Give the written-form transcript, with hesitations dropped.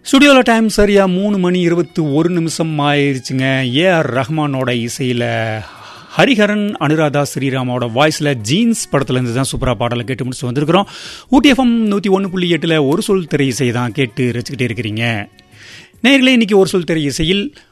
ஸ்டுடியோவில் டைம் சரியா 3:21 ஆயிடுச்சுங்க. ஏஆர் ரஹ்மானோட இசையில் ஹரிஹரன் அனுராதா ஸ்ரீராமோட வாய்ஸில் ஜீன்ஸ் படத்துலேருந்து தான் சூப்பராக பாடலை கேட்டு முடிச்சு வந்திருக்கிறோம். ஊட்டி எஃப்எம் 101.8 ஒரு சொல் திரை இசை தான் கேட்டு ரசிக்கிட்டே இருக்கிறீங்க. நேயர்களே, இன்னைக்கு ஒரு சொல் திரை இசையில்